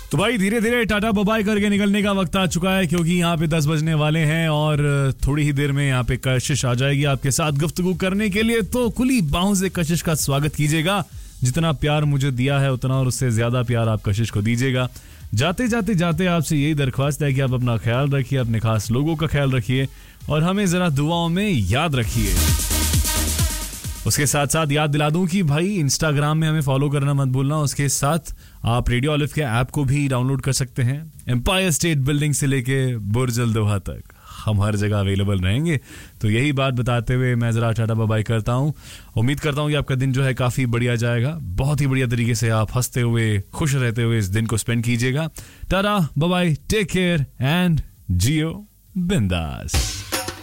तो भाई धीरे धीरे टाटा बाय करके निकलने का वक्त आ चुका है, क्योंकि यहाँ पे 10 बजने वाले हैं और थोड़ी ही देर में यहाँ पे कशिश आ जाएगी आपके साथ गुफ्तगू करने के लिए। तो खुली बाहों से कशिश का स्वागत कीजिएगा। जितना प्यार मुझे दिया है उतना और उससे ज्यादा प्यार आप कशिश को दीजिएगा। जाते जाते जाते आपसे यही दरख्वास्त है कि आप अपना ख्याल रखिए, अपने खास लोगों का ख्याल रखिए और हमें जरा दुआओं में याद रखिए। उसके साथ साथ याद दिला दूं कि भाई इंस्टाग्राम में हमें फॉलो करना मत भूलना। उसके साथ आप रेडियो ऑलिव के ऐप को भी डाउनलोड कर सकते हैं। एम्पायर स्टेट बिल्डिंग से लेके बुर्ज अल दोहा तक हम हर जगह अवेलेबल रहेंगे। तो यही बात बताते हुए मैं जरा टाटा बाय करता हूं। उम्मीद करता हूं कि आपका दिन जो है काफी बढ़िया जाएगा। बहुत ही बढ़िया तरीके से आप हंसते हुए खुश रहते हुए इस दिन को स्पेंड कीजिएगा। Tata bye, take care and जियो बिंदास।